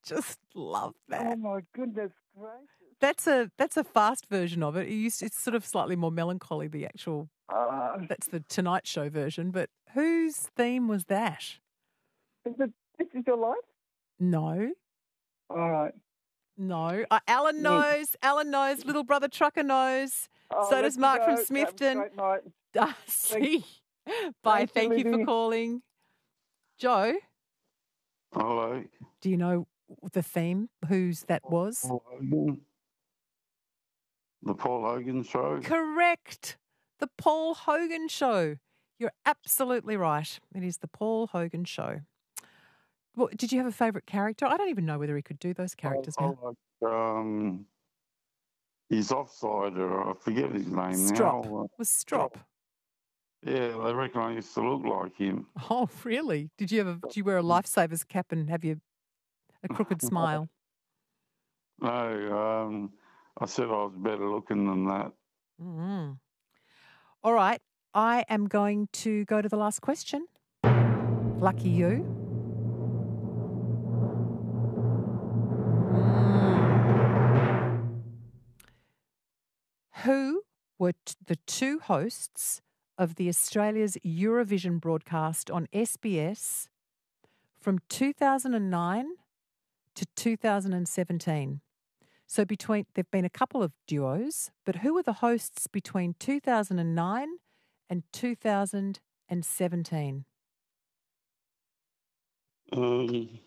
just love Oh, that. my goodness gracious. That's a fast version of it. It's sort of slightly more melancholy, the actual, that's the Tonight Show version. But whose theme was that? This is your life? No. All right. No. Alan knows. Alan knows. Little brother trucker knows. Oh, So let's does Mark go. from Have a Smithton. great night. See. Bye. Thank you, Thank you for Libby. calling. Joe, Hello. do you know the theme? Whose that was? Paul Hogan. The Paul Hogan Show. Correct. The Paul Hogan Show. You're absolutely right. It is the Paul Hogan Show. Well, did you have a favourite character? I don't even know whether he could do those characters now. His offsider, I forget his name Strop. now. Was Strop. Yeah, they reckon I used to look like him. Oh, really? Did you wear a lifesavers cap and have a crooked smile? No, I said I was better looking than that. Mm-hmm. All right. I am going to go to the last question. Lucky you. Who were the two hosts of the Australia's Eurovision broadcast on SBS from 2009 to 2017? So there've been a couple of duos, but who were the hosts between 2009 and 2017?